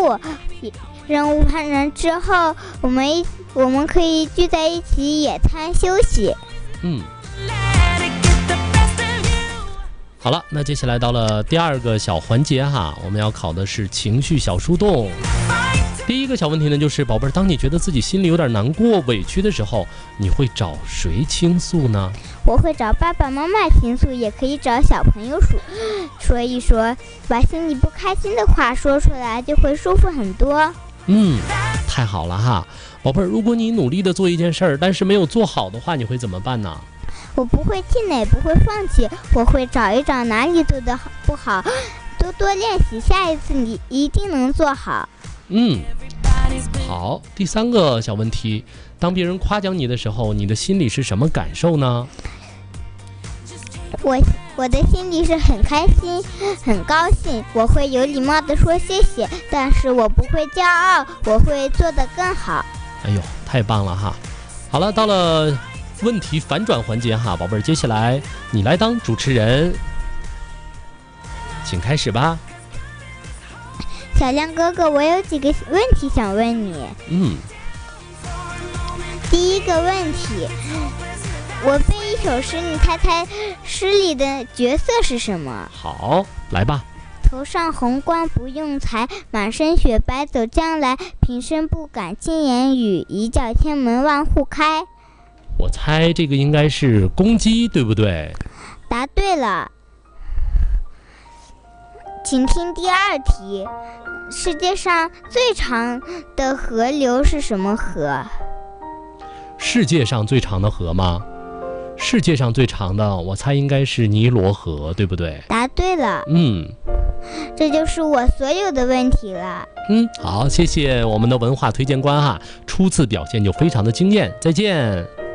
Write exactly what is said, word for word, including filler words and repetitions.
务，任务完成之后，我们一我们可以聚在一起野餐休息。 嗯。好了，那接下来到了第二个小环节哈，我们要考的是情绪小树洞。第一个小问题呢，就是宝贝儿，当你觉得自己心里有点难过、委屈的时候，你会找谁倾诉呢？ 我会找爸爸妈妈倾诉，也可以找小朋友说说一说，把心里不开心的话说出来，就会舒服很多。 嗯，太好了哈，宝贝儿，如果你努力的做一件事儿，但是没有做好的话，你会怎么办呢？ 我不会气馁，不会放弃，我会找一找哪里做的不好，多多练习，下一次你一定能做好。 嗯，好。第三个小问题，当别人夸奖你的时候，你的心里是什么感受呢？ 我我的心里是很开心，很高兴，我会有礼貌地说谢谢，但是我不会骄傲，我会做得更好。 哎呦，太棒了哈！好了，到了问题反转环节哈，宝贝儿，接下来你来当主持人，请开始吧。 小亮哥哥，我有几个问题想问你。 嗯。 第一个问题，我背一首诗，你猜猜诗里的角色是什么？ 好，来吧。 头上红光不用裁，满身雪白走将来，平生不敢轻言语，一叫天门万户开。 我猜这个应该是公鸡，对不对？ 答对了。请听第二题，世界上最长的河流是什么河？ 世界上最长的河吗？世界上最长的，我猜应该是尼罗河，对不对？ 答对了。 嗯， 这就是我所有的问题了。 嗯，好，谢谢我们的文化推荐官哈，初次表现就非常的惊艳，再见。